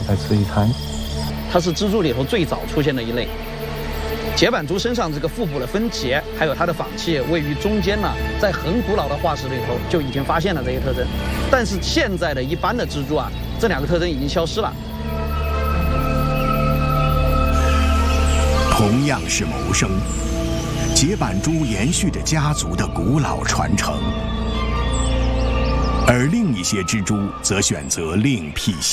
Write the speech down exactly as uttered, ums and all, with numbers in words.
再吃一餐。 它是蜘蛛里头最早出现的一类。节板蛛身上这个腹部的分节，还有它的仿器位于中间呢，在很古老的化石里头就已经发现了这些特征。但是现在的一般的蜘蛛啊，这两个特征已经消失了。 同样是谋生，节板蛛延续着家族的古老传承，而另一些蜘蛛则选择另辟蹊